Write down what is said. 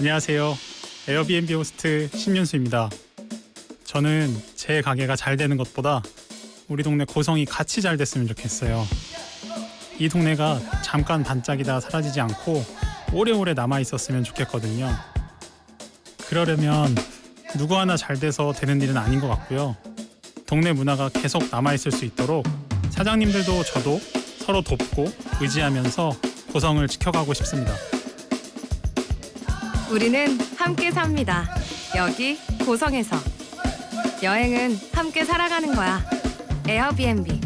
안녕하세요. 에어비앤비 호스트 신윤수입니다. 저는 제 가게가 잘 되는 것보다 우리 동네 고성이 같이 잘 됐으면 좋겠어요. 이 동네가 잠깐 반짝이다 사라지지 않고 오래오래 남아 있었으면 좋겠거든요. 그러려면 누구 하나 잘 돼서 되는 일은 아닌 것 같고요. 동네 문화가 계속 남아 있을 수 있도록 사장님들도 저도 서로 돕고 의지하면서 고성을 지켜가고 싶습니다. 우리는 함께 삽니다. 여기 고성에서. 여행은 함께 살아가는 거야. 에어비앤비.